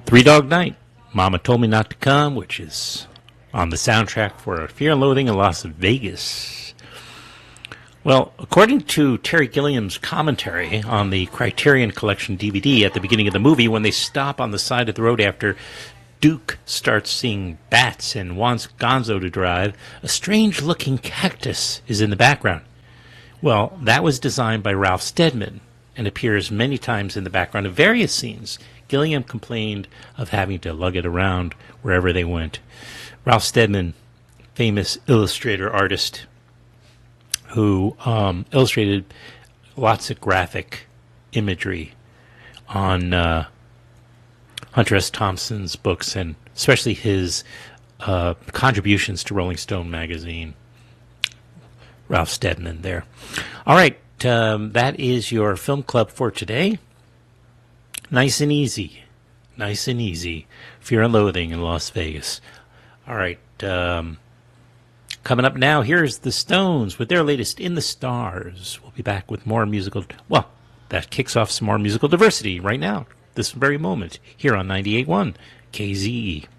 Three Dog Night, Mama Told Me Not to Come, which is on the soundtrack for Fear and Loathing in Las Vegas. Well, according to Terry Gilliam's commentary on the Criterion Collection DVD at the beginning of the movie, when they stop on the side of the road after Duke starts seeing bats and wants Gonzo to drive, a strange-looking cactus is in the background. Well, that was designed by Ralph Steadman and appears many times in the background of various scenes. Gilliam complained of having to lug it around wherever they went. Ralph Steadman, famous illustrator artist who illustrated lots of graphic imagery on Hunter S. Thompson's books, and especially his contributions to Rolling Stone magazine. Ralph Steadman there. All right, that is your film club for today. Nice and easy. Nice and easy. Fear and Loathing in Las Vegas. All right. Coming up now, here's the Stones with their latest In the Stars. We'll be back with more musical... Well, that kicks off some more musical diversity right now, this very moment, here on 98.1 KZE.